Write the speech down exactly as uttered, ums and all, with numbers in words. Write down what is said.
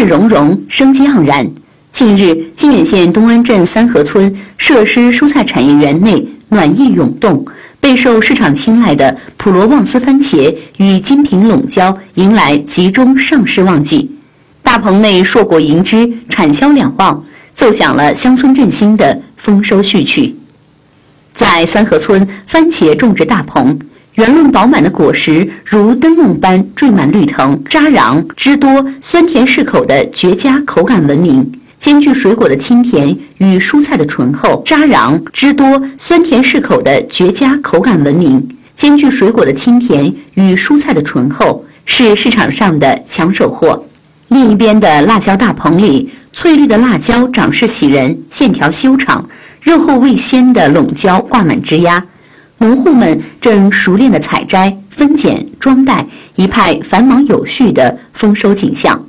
日融融，生机盎然。近日，靖远县东安镇三河村设施蔬菜产业园内暖意涌动，备受市场青睐的普罗旺斯番茄与金平陇椒迎来集中上市旺季。大棚内硕果盈枝，产销两旺，奏响了乡村振兴的丰收序曲。在三河村番茄种植大棚，圆润饱满的果实如灯笼般缀满绿藤，渣瓤汁多，酸甜适口的绝佳口感闻名。兼具水果的清甜与蔬菜的醇厚，渣瓤汁多，酸甜适口的绝佳口感闻名。兼具水果的清甜与蔬菜的醇厚，是市场上的抢手货。另一边的辣椒大棚里，翠绿的辣椒长势喜人，线条修长，肉厚味鲜的陇椒挂满枝丫。农户们正熟练地采摘、分拣、装袋，一派繁忙有序的丰收景象。